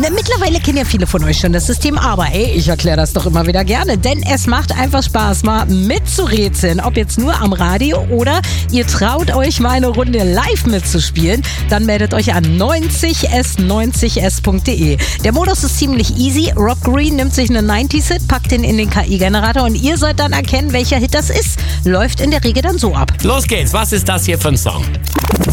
Mittlerweile kennen ja viele von euch schon das System, aber ich erkläre das doch immer wieder gerne, denn es macht einfach Spaß, mal mitzurätseln. Ob jetzt nur am Radio oder ihr traut euch mal eine Runde live mitzuspielen, dann meldet euch an 90s90s.de. Der Modus ist ziemlich easy. Rob Green nimmt sich einen 90s-Hit, packt den in den KI-Generator und ihr sollt dann erkennen, welcher Hit das ist. Läuft in der Regel dann so ab. Los geht's, was ist das hier für ein Song?